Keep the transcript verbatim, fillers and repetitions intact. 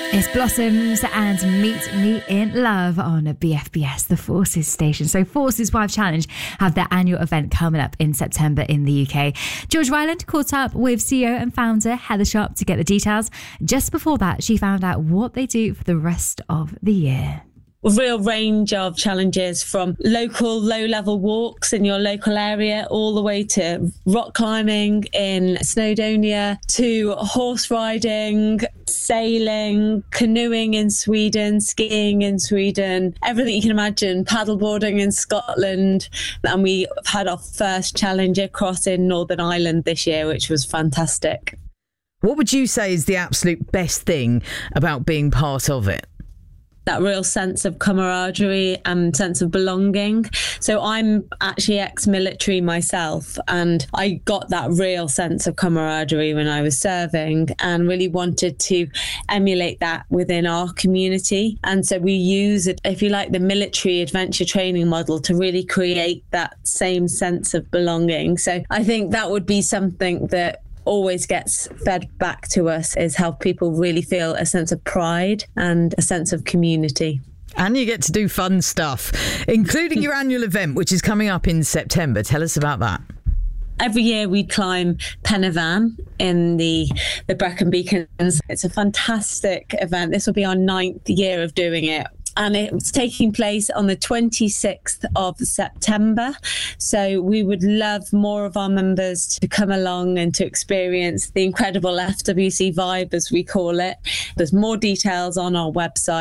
It's Blossoms and Meet Me in Love on B F B S, the Forces station. So Forces Wife Challenge have their annual event coming up in September in the U K. George Ryland caught up with C E O and founder Heather Sharp to get the details. Just before that, she found out what they do for the rest of the year. A real range of challenges, from local low-level walks in your local area all the way to rock climbing in Snowdonia, to horse riding, sailing, canoeing in Sweden, skiing in Sweden, everything you can imagine, paddleboarding in Scotland. And we had our first challenge across in Northern Ireland this year, which was fantastic. What would you say is the absolute best thing about being part of it? That real sense of camaraderie and sense of belonging. So I'm actually ex-military myself, and I got that real sense of camaraderie when I was serving and really wanted to emulate that within our community. And so we use it, if you like, the military adventure training model to really create that same sense of belonging. So I think that would be something that always gets fed back to us, is how people really feel a sense of pride and a sense of community. And you get to do fun stuff, including your annual event, which is coming up in September. Tell us about that. Every year we climb Pen y Fan in the, the Brecon Beacons. It's a fantastic event. This will be our ninth year of doing it. And it's taking place on the twenty-sixth of September. So we would love more of our members to come along and to experience the incredible F W C vibe, as we call it. There's more details on our website.